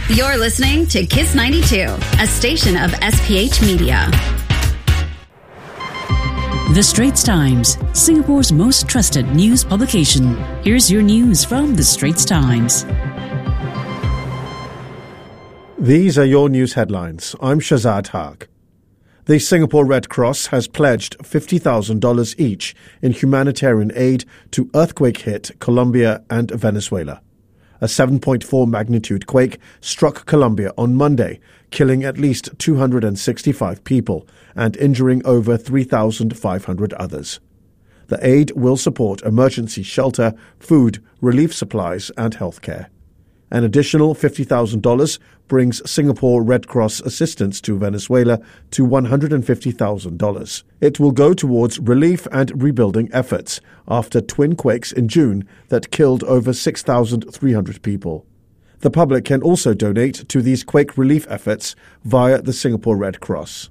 You're listening to Kiss 92, a station of SPH Media. The Straits Times, Singapore's most trusted news publication. Here's your news from The Straits Times. These are your news headlines. I'm Shazad Haq. The Singapore Red Cross has pledged $50,000 each in humanitarian aid to earthquake-hit Colombia and Venezuela. A 7.4 magnitude quake struck Colombia on Monday, killing at least 265 people and injuring over 3,500 others. The aid will support emergency shelter, food, relief supplies and healthcare. An additional $50,000 brings Singapore Red Cross assistance to Venezuela to $150,000. It will go towards relief and rebuilding efforts after twin quakes in June that killed over 6,300 people. The public can also donate to these quake relief efforts via the Singapore Red Cross.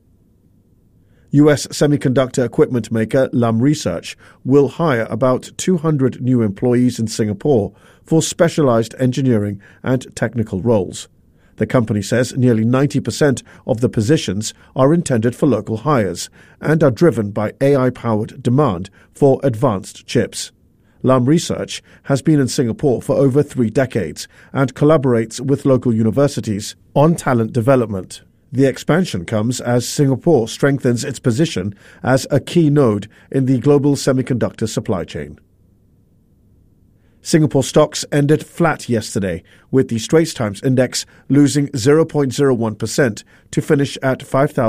U.S. semiconductor equipment maker Lam Research will hire about 200 new employees in Singapore for specialized engineering and technical roles. The company says nearly 90% of the positions are intended for local hires and are driven by AI-powered demand for advanced chips. Lam Research has been in Singapore for over 3 decades and collaborates with local universities on talent development. The expansion comes as Singapore strengthens its position as a key node in the global semiconductor supply chain. Singapore stocks ended flat yesterday, with the Straits Times Index losing 0.01% to finish at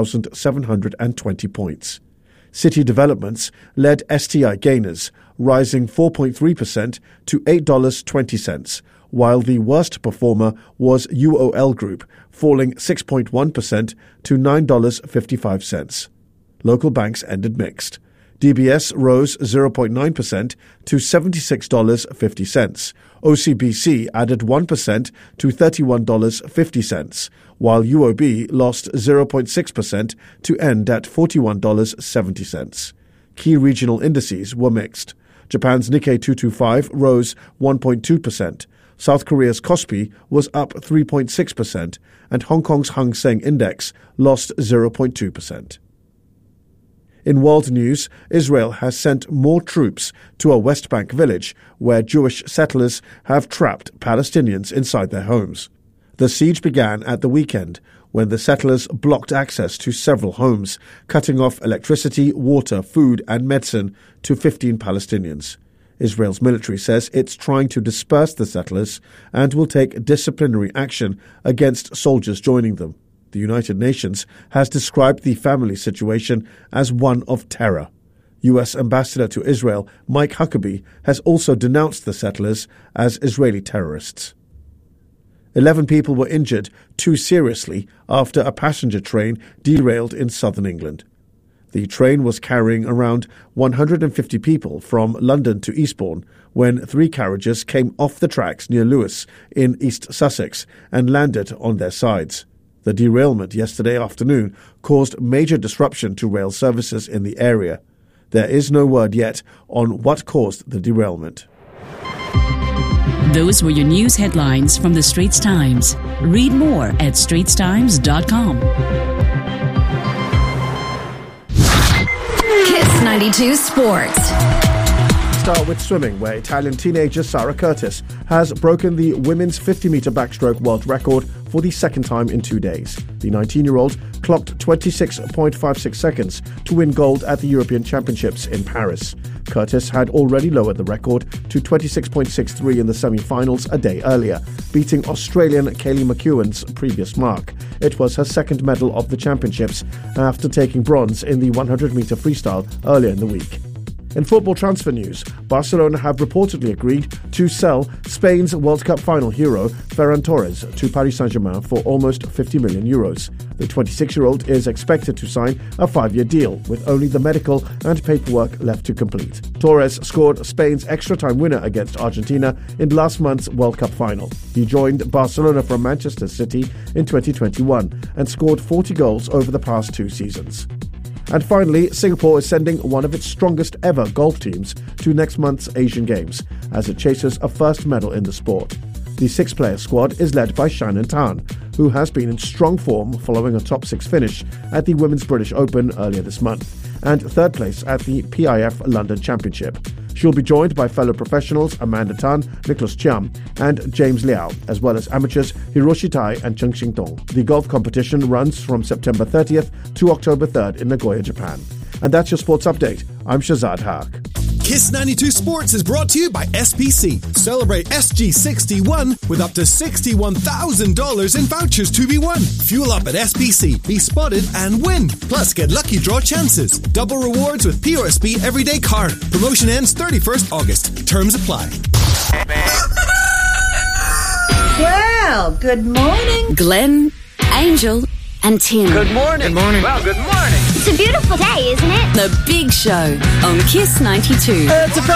5,720 points. City Developments led STI gainers, rising 4.3% to $8.20, while the worst performer was UOL Group, falling 6.1% to $9.55. Local banks ended mixed. DBS rose 0.9% to $76.50. OCBC added 1% to $31.50, while UOB lost 0.6% to end at $41.70. Key regional indices were mixed. Japan's Nikkei 225 rose 1.2%. South Korea's Kospi was up 3.6%, and Hong Kong's Hang Seng Index lost 0.2%. In world news, Israel has sent more troops to a West Bank village where Jewish settlers have trapped Palestinians inside their homes. The siege began at the weekend when the settlers blocked access to several homes, cutting off electricity, water, food and medicine to 15 Palestinians. Israel's military says it's trying to disperse the settlers and will take disciplinary action against soldiers joining them. The United Nations has described the family situation as one of terror. U.S. Ambassador to Israel Mike Huckabee has also denounced the settlers as Israeli terrorists. 11 people were injured, 2 seriously, after a passenger train derailed in southern England. The train was carrying around 150 people from London to Eastbourne when 3 carriages came off the tracks near Lewes in East Sussex and landed on their sides. The derailment yesterday afternoon caused major disruption to rail services in the area. There is no word yet on what caused the derailment. Those were your news headlines from The Straits Times. Read more at straitstimes.com. Kiss 92 Sports. Start with swimming, where Italian teenager Sara Curtis has broken the women's 50-metre backstroke world record for the second time in 2 days. The 19-year-old clocked 26.56 seconds to win gold at the European Championships in Paris. Curtis had already lowered the record to 26.63 in the semi-finals a day earlier, beating Australian Kaylee McEwen's previous mark. It was her second medal of the championships after taking bronze in the 100-metre freestyle earlier in the week. In football transfer news, Barcelona have reportedly agreed to sell Spain's World Cup final hero Ferran Torres to Paris Saint-Germain for almost €50 million. The 26-year-old is expected to sign a 5-year deal with only the medical and paperwork left to complete. Torres scored Spain's extra-time winner against Argentina in last month's World Cup final. He joined Barcelona from Manchester City in 2021 and scored 40 goals over the past 2 seasons. And finally, Singapore is sending one of its strongest ever golf teams to next month's Asian Games as it chases a first medal in the sport. The 6-player squad is led by Shannon Tan, who has been in strong form following a top 6 finish at the Women's British Open earlier this month, and 3rd place at the PIF London Championship. She'll be joined by fellow professionals Amanda Tan, Nicholas Chiam, and James Liao, as well as amateurs Hiroshi Tai and Cheng Xingdong. The golf competition runs from September 30th to October 3rd in Nagoya, Japan. And that's your sports update. I'm Shazad Haq. Kiss 92 Sports is brought to you by SPC. Celebrate SG61 with up to $61,000 in vouchers to be won. Fuel up at SPC, be spotted and win. Plus, get lucky draw chances. Double rewards with POSB Everyday Card. Promotion ends 31st August. Terms apply. Well, good morning. Glenn, Angel, and Tim. Good morning. Good morning. Well, good morning. It's a beautiful day, isn't it? The Big Show on Kiss 92. It's a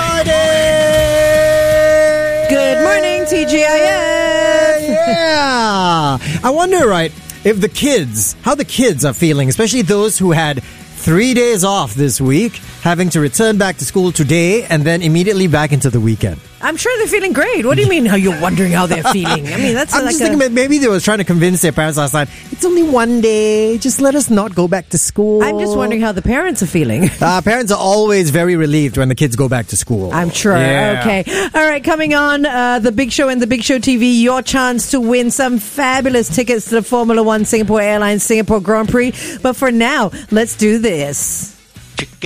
Friday! Good morning, TGIF. Yeah! I wonder, right, if how the kids are feeling, especially those who had 3 days off this week, having to return back to school today and then immediately back into the weekend. I'm sure they're feeling great. What do you mean, how you're wondering how they're feeling? I mean, that's I'm just thinking that maybe they were trying to convince their parents last night, it's only one day, just let us not go back to school. I'm just wondering how the parents are feeling. Parents are always very relieved when the kids go back to school. I'm sure. Yeah. Okay. All right, coming on The Big Show and The Big Show TV, your chance to win some fabulous tickets to the Formula One Singapore Airlines Singapore Grand Prix. But for now, let's do this.